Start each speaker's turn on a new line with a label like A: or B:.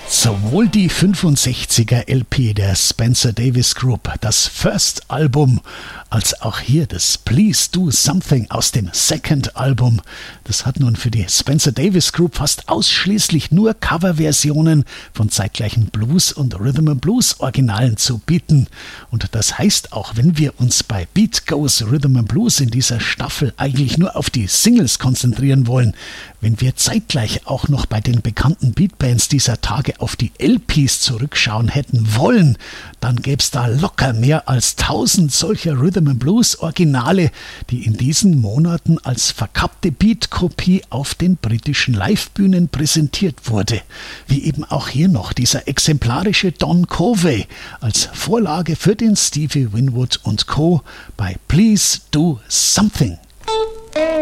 A: Sowohl die 65er LP der Spencer Davis Group, das First Album, als auch hier das Please Do Something aus dem Second Album. Das hat nun für die Spencer Davis Group fast ausschließlich nur Coverversionen von zeitgleichen Blues- und Rhythm-and-Blues-Originalen zu bieten. Und das heißt auch, wenn wir uns bei Beat Goes Rhythm and Blues in dieser Staffel eigentlich nur auf die Singles konzentrieren wollen, wenn wir zeitgleich auch noch bei den bekannten Beatbands dieser Tage auf die LPs zurückschauen hätten wollen, dann gäbe es da locker mehr als 1000 solcher Rhythm-and-Blues-Originale, die in diesen Monaten als verkappte Beat-Kopie auf den britischen Livebühnen präsentiert wurde. Wie eben auch hier noch dieser exemplarische Don Covey als Vorlage für den Stevie Winwood und Co. bei Please Do Something.